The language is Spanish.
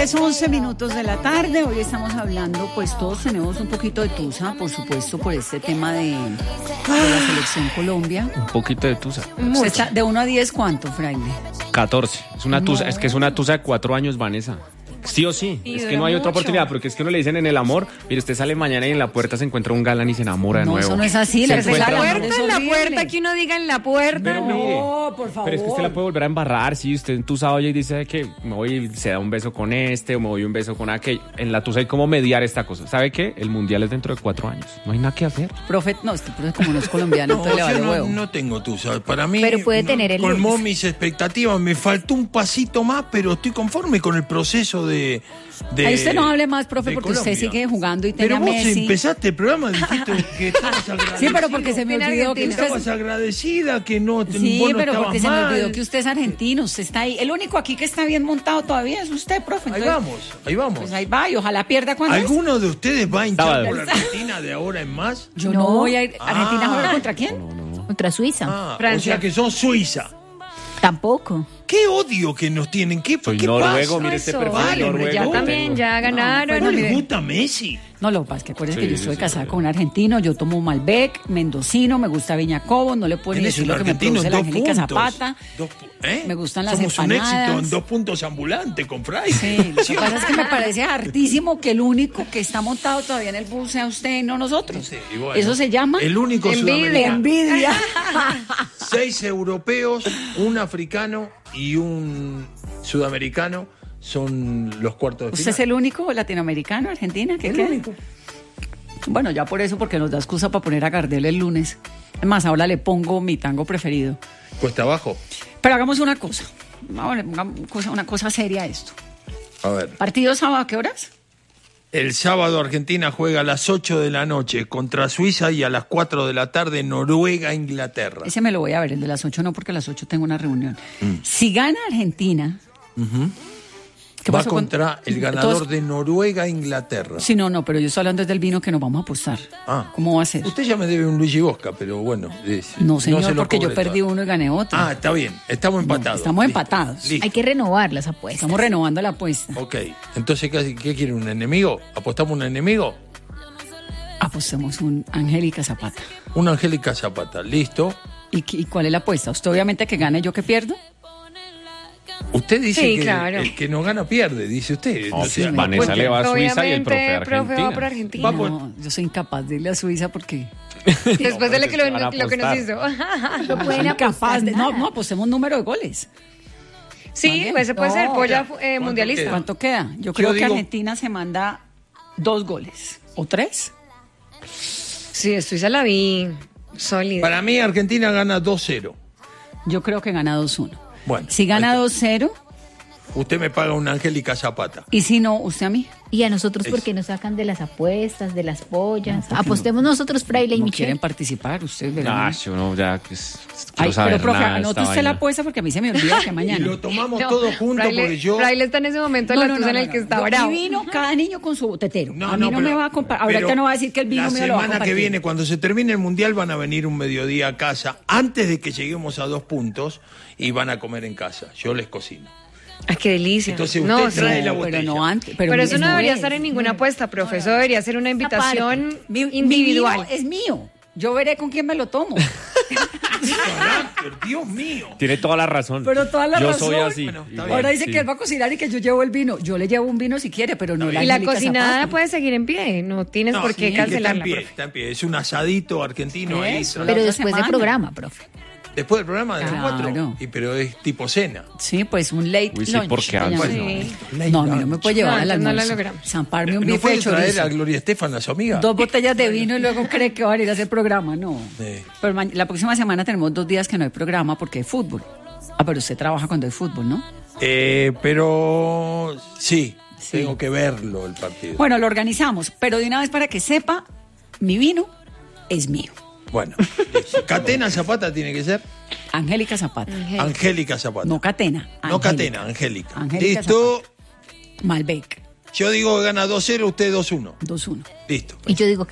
10:11 de la tarde. Hoy estamos hablando, pues todos tenemos un poquito de tusa, por supuesto, por este tema de la selección Colombia. Un poquito de tusa. ¿Usted está de 1 a 10 cuánto, Fraile? 14. Es una tusa, es que es una tusa de 4 años, Vanessa. Sí o sí, Y es que no hay otra oportunidad, porque es que uno le dicen en el amor, mire, usted sale mañana y en la puerta se encuentra un galán y se enamora de No, nuevo. eso no es así. Se La encuentra- puerta, En la puerta, que uno diga en la puerta, Pero no. mire, por favor. Pero es que usted la puede volver a embarrar, si usted en tusa oye y dice que me voy y se da un beso con este o me voy un beso con aquel. En la tusa hay como mediar esta cosa. ¿Sabe qué? El mundial es dentro de 4 años. No hay nada que hacer. Profe, no, este profe como no es colombiano, entonces le yo vale huevo. no tengo tusa. Para mí, Pero puede tener el colmó lunes. mis expectativas. Me faltó un pasito más, pero estoy conforme con el proceso de Ahí usted no hable más, profe, de porque usted Colombia. sigue jugando y tiene Pero a vos Messi. empezaste el programa, dijiste que estabas agradecida. Sí, pero porque se me En olvidó que Argentina. usted... Estabas agradecida, que no Sí, vos no pero estabas porque se me mal. olvidó que usted es argentino, usted está ahí. El único aquí que está bien montado todavía es usted, profe. Ahí Entonces, vamos. Pues ahí va, y ojalá pierda cuando ¿Alguno de ustedes va a hinchar Sábado. por Argentina de ahora en más? Yo No. no voy a ir. ¿Argentina juega contra quién? Contra Suiza. O Francia. sea que son Suiza. Tampoco. Qué odio que nos tienen. ¿Qué Soy qué noruego, pasa? mire este Eso, perfil vale, noruego. ya tengo. también, ya ganaron. ¿No mire. les gusta Messi? No, lo que pasa es que acuérdense Sí, que yo sí, estoy sí, casada sí. con un argentino, yo tomo Malbec, mendocino, me gusta Viña Cobos, no le puedo ni Tenés decir un lo que me argentino produce en la 2 Angélica puntos. Zapata. ¿Eh? Me gustan las Somos un empanadas. éxito en 2 puntos ambulantes con Fray. Sí, lo que pasa es que me parece hartísimo que el único que está montado todavía en el bus sea usted y no nosotros. Sí, y bueno, Eso se llama el único sudamericano. envidia. 6 europeos, un africano y un sudamericano son los cuartos de ¿Usted final. es el único latinoamericano, Argentina? ¿Qué El queda? único. Bueno, ya por eso, porque nos da excusa para poner a Gardel el lunes. Además, ahora le pongo mi tango preferido. Cuesta abajo. Pero hagamos una cosa. Una cosa seria a esto. A ver. ¿Partido sábado a qué horas? El sábado Argentina juega a las 8 de la noche contra Suiza y a las 4 de la tarde Noruega-Inglaterra. Ese me lo voy a ver, el de las 8 no, porque a las 8 tengo una reunión. Si gana Argentina... ¿qué Va pasó con- contra el ganador Entonces- de Noruega-Inglaterra. Sí, no, pero yo estoy hablando desde el vino que nos vamos a apostar. Ah. ¿Cómo va a ser? Usted ya me debe un Luigi Bosca, pero bueno. No, señor, se lo porque yo cobre perdí todo. uno y gané otro. Ah, está bien. Estamos empatados. estamos Listo. empatados. Listo. Hay que renovar las apuestas. Estamos renovando la apuesta. Ok. Entonces, ¿qué quiere? ¿Un enemigo? ¿Apostamos un enemigo? Apostemos un Angélica Zapata. Una Angélica Zapata. Listo. ¿Y cuál es la apuesta? ¿Usted obviamente que gane, yo que pierdo? Usted dice Sí, que claro. el que no gana pierde, dice usted. No, O sea, Vanessa pues, le va a Suiza y el profe a Obviamente, profe va por Argentina. Argentina. Va por- No, yo soy incapaz de irle a Suiza porque... Después de lo que, van a lo que nos apostar. hizo. Soy incapaz de... No, apostemos número de goles. Sí, pues se puede ser No, polla ¿cuánto mundialista. queda? ¿Cuánto queda? Yo creo que digo- Argentina se manda 2 goles. ¿O 3? Sí, Suiza la vi sólida. Para mí, Argentina gana 2-0. Yo creo que gana 2-1. Bueno, Si gana ahí 2-0, usted me paga una Angélica Zapata. y si no, usted a mí. Y a nosotros, ¿por qué nos sacan de las apuestas, de las pollas? Apostemos nosotros, Fraile y No Michelle. quieren participar, ustedes. Ah, ¿verdad? yo no, ya quiero Ay, saber pero profe, nada de anote esta usted la vaina. apuesta porque a mí se me olvida que Y mañana. lo tomamos No, todos juntos porque yo... Fraile está en ese momento de la tusa en el que está bravo. Mi vino, cada niño con su tetero. a mí no pero- me va a comparar. Ahorita pero no va a decir que el vino la mío lo va a semana compartir. que viene, cuando se termine el Mundial, van a venir un mediodía a casa, antes de que lleguemos a 2 puntos, y van a comer en casa. Yo les cocino. Ay, qué delicia. Entonces usted no, trae sí. la Pero botella. no antes. Pero eso no debería es. estar en ninguna apuesta, profe. Eso debería ser una invitación Aparte, mi individual. vino es mío. Yo veré con quién me lo tomo. Carácter, Dios mío. Tiene toda la razón. Pero toda la yo razón. soy así. Bueno, está igual, bien. Ahora dice sí. que él va a cocinar y que yo llevo el vino. Yo le llevo un vino si quiere, pero no la Y la Angélica cocinada Zapata. puede seguir en pie. No tienes No, por sí, qué que está en cancelarla, pie, profe. está en pie. Es un asadito argentino ahí. Eso. Pero otra después del semana. programa, profe. Después del programa de las Claro. 4. Pero es tipo cena. Sí, pues un late Uy, sí, lunch. ¿por qué que antes? llaman. Sí. No, a mí no me puede llevar No, al entonces no la almuerzo. logramos. Zamparme un ¿No bife puede de traer chorizo. a Gloria Estefan, a su amiga? 2 botellas de vino y luego cree que va a ir a hacer programa. No. Sí. Pero la próxima semana tenemos 2 días que no hay programa porque hay fútbol. Ah, pero usted trabaja cuando hay fútbol, ¿no? Pero sí, Sí. tengo que verlo el partido. Bueno, lo organizamos, pero de una vez para que sepa, mi vino es mío. Bueno, Catena Zapata tiene que ser Angélica Zapata. Angélica Zapata. No Catena. No Angélica. Catena, Angélica. Angélica Listo. Malbec. Yo digo que gana 2-0, usted 2-1. 2-1. Listo. Y yo digo